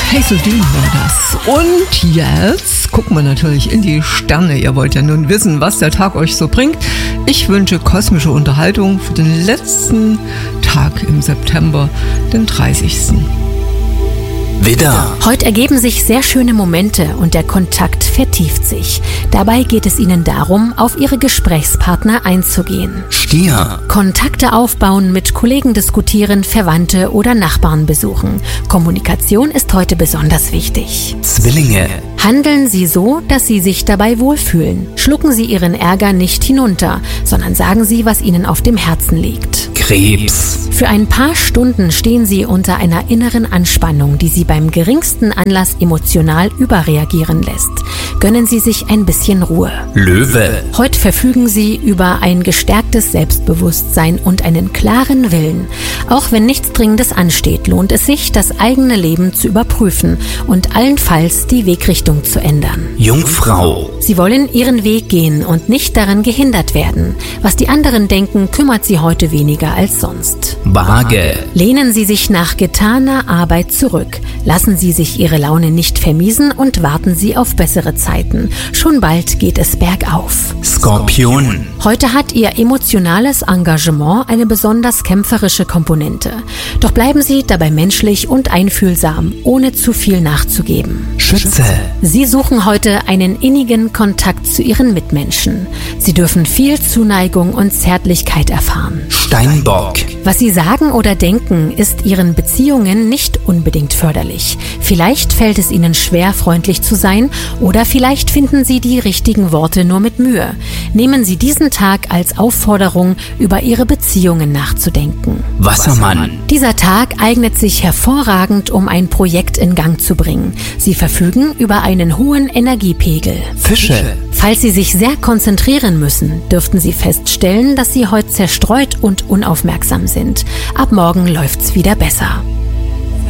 Hazeldean war das. Und jetzt gucken wir natürlich in die Sterne. Ihr wollt ja nun wissen, was der Tag euch so bringt. Ich wünsche kosmische Unterhaltung für den letzten Tag im September, den 30. Widder. Heute ergeben sich sehr schöne Momente und der Kontakt vertieft sich. Dabei geht es Ihnen darum, auf Ihre Gesprächspartner einzugehen. Stier. Kontakte aufbauen, mit Kollegen diskutieren, Verwandte oder Nachbarn besuchen. Kommunikation ist heute besonders wichtig. Zwillinge. Handeln Sie so, dass Sie sich dabei wohlfühlen. Schlucken Sie Ihren Ärger nicht hinunter, sondern sagen Sie, was Ihnen auf dem Herzen liegt. Krebs. Für ein paar Stunden stehen Sie unter einer inneren Anspannung, die Sie beim geringsten Anlass emotional überreagieren lässt. Gönnen Sie sich ein bisschen Ruhe. Löwe. Heute verfügen Sie über ein gestärktes Selbstbewusstsein und einen klaren Willen. Auch wenn nichts Dringendes ansteht, lohnt es sich, das eigene Leben zu überprüfen und allenfalls die Wegrichtung zu ändern. Jungfrau. Sie wollen Ihren Weg gehen und nicht daran gehindert werden. Was die anderen denken, kümmert Sie heute weniger als sonst. Waage. Lehnen Sie sich nach getaner Arbeit zurück. Lassen Sie sich Ihre Laune nicht vermiesen und warten Sie auf bessere Zeiten. Schon bald geht es bergauf. Skorpion. Heute hat Ihr emotionales Engagement eine besonders kämpferische Komponente. Doch bleiben Sie dabei menschlich und einfühlsam, ohne zu viel nachzugeben. Schütze. Sie suchen heute einen innigen Kontakt zu Ihren Mitmenschen. Sie dürfen viel Zuneigung und Zärtlichkeit erfahren. Steinbock. Was Sie sagen oder denken, ist Ihren Beziehungen nicht unbedingt förderlich. Vielleicht fällt es Ihnen schwer, freundlich zu sein, oder vielleicht finden Sie die richtigen Worte nur mit Mühe. Nehmen Sie diesen Tag als Aufforderung, über Ihre Beziehungen nachzudenken. Wassermann. Dieser Tag eignet sich hervorragend, um ein Projekt in Gang zu bringen. Sie verfügen über einen hohen Energiepegel. Fische. Falls Sie sich sehr konzentrieren müssen, dürften Sie feststellen, dass Sie heute zerstreut und unaufmerksam sind. Ab morgen läuft's wieder besser.